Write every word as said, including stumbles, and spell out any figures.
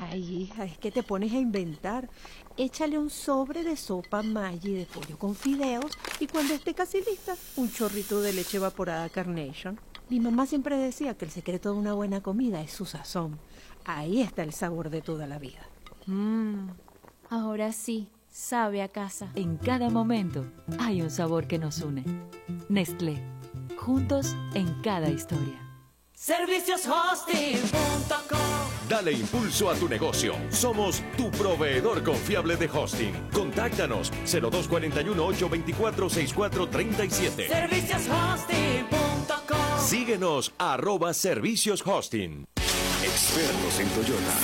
Ay, hija, es que te pones a inventar. Échale un sobre de sopa Maggi de pollo con fideos y cuando esté casi lista, un chorrito de leche evaporada Carnation. Mi mamá siempre decía que el secreto de una buena comida es su sazón. Ahí está el sabor de toda la vida. Mmm, ahora sí, sabe a casa. En cada momento hay un sabor que nos une. Nestlé, juntos en cada historia. servicios hosting punto com. Dale impulso a tu negocio. Somos tu proveedor confiable de hosting. Contáctanos cero dos cuatro uno, ocho dos cuatro, seis cuatro tres siete. servicios hosting punto com. Síguenos arroba servicios hosting. Expertos en Toyota.